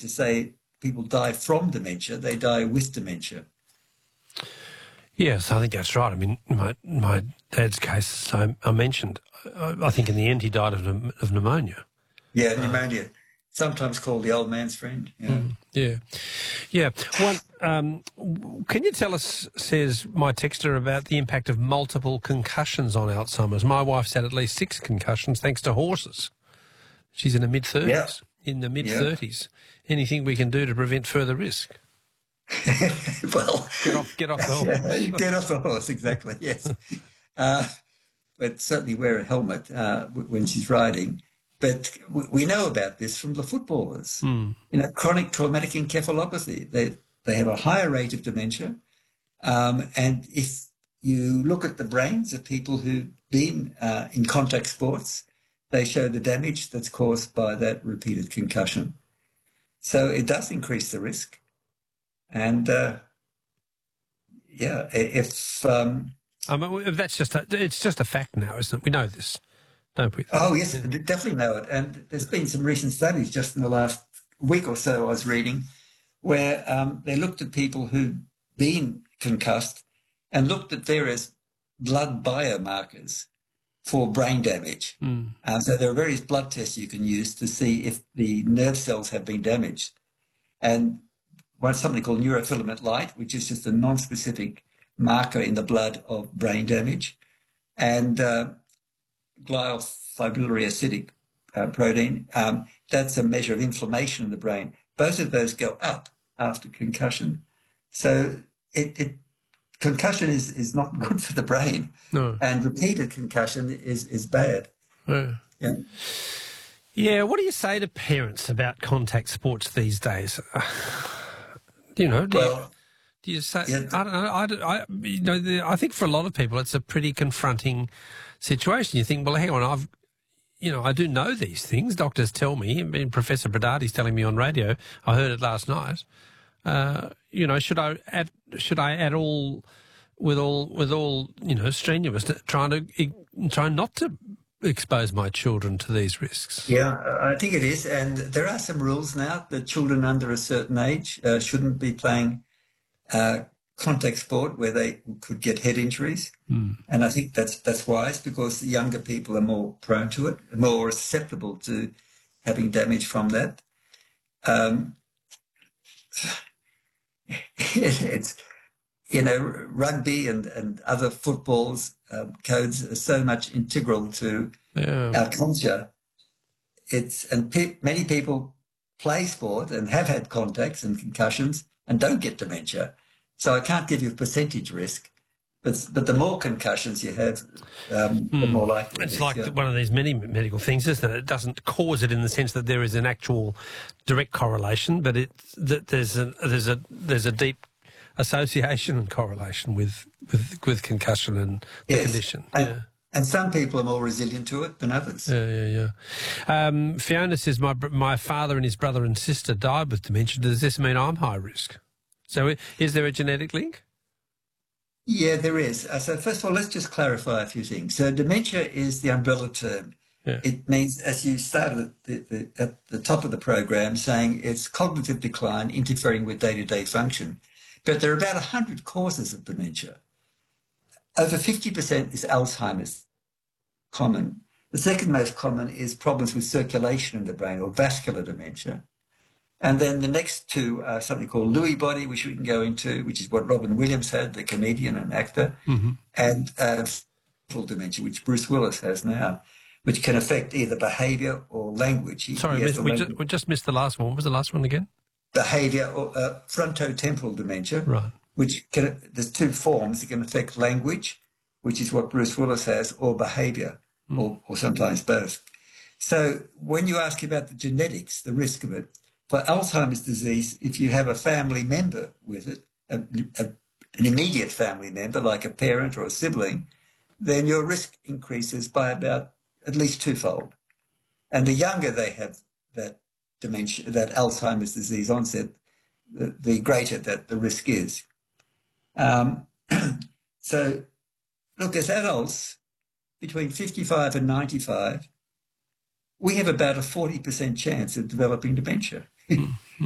to say people die from dementia, they die with dementia. Yes, I think that's right. I mean, my dad's case I mentioned, I think in the end he died of pneumonia. Yeah, pneumonia, sometimes called the old man's friend. Yeah. Can you tell us, says my texter, about the impact of multiple concussions on Alzheimer's? My wife's had at least 6 concussions thanks to horses. She's in the mid-30s. Yeah. In the mid-30s. Anything we can do to prevent further risk? Well, get off the horse. Get off the horse, exactly, yes. But certainly wear a helmet when she's riding. But we know about this from the footballers. Chronic traumatic encephalopathy, they have a higher rate of dementia. And if you look at the brains of people who've been in contact sports, they show the damage that's caused by that repeated concussion. So it does increase the risk. And if it's just a fact now, isn't it? We know this, don't we? Oh yes, definitely know it. And there's been some recent studies just in the last week or so I was reading, where they looked at people who'd been concussed and looked at various blood biomarkers for brain damage. So there are various blood tests you can use to see if the nerve cells have been damaged. And something called neurofilament light, which is just a non-specific marker in the blood of brain damage, and glial fibrillary acidic protein. That's a measure of inflammation in the brain. Both of those go up after concussion. So concussion is not good for the brain. No. And repeated concussion is bad. Yeah, what do you say to parents about contact sports these days? Do you say? Yeah. I don't know. I think for a lot of people, it's a pretty confronting situation. You think, well, hang on, I do know these things. Doctors tell me. I mean, Professor Bradati's telling me on radio. I heard it last night. Should I add all strenuous, try not to expose my children to these risks? Yeah, I think it is. And there are some rules now that children under a certain age shouldn't be playing contact sport where they could get head injuries. And I think that's wise, because the younger people are more prone to it, more susceptible to having damage from that. It's, rugby and other footballs, codes are so much integral to our culture. Many people play sport and have had contacts and concussions and don't get dementia. So I can't give you a percentage risk, but the more concussions you have, the more likely. It's like one of these many medical things, isn't it? It doesn't cause it in the sense that there is an actual direct correlation, but there's a deep association and correlation with concussion and the condition. And some people are more resilient to it than others. Yeah. Fiona says, my father and his brother and sister died with dementia. Does this mean I'm high risk? So is there a genetic link? Yeah, there is. So first of all, let's just clarify a few things. So dementia is the umbrella term. Yeah. It means, as you started at the top of the program, saying it's cognitive decline interfering with day-to-day function. But there are about 100 causes of dementia. Over 50% is Alzheimer's, common. The second most common is problems with circulation in the brain, or vascular dementia. And then the next two are something called Lewy body, which we can go into, which is what Robin Williams had, the comedian and actor, and frontal dementia, which Bruce Willis has now, which can affect either behaviour or language. We just missed the last one. What was the last one again? Behaviour or frontotemporal dementia, right? There's two forms. It can affect language, which is what Bruce Willis has, or behaviour, or sometimes both. So when you ask about the genetics, the risk of it, for Alzheimer's disease, if you have a family member with it, an immediate family member, like a parent or a sibling, then your risk increases by about at least twofold. And the younger they have that dementia, that Alzheimer's disease onset, the greater that the risk is. So, look, as adults, between 55 and 95, we have about a 40% chance of developing dementia.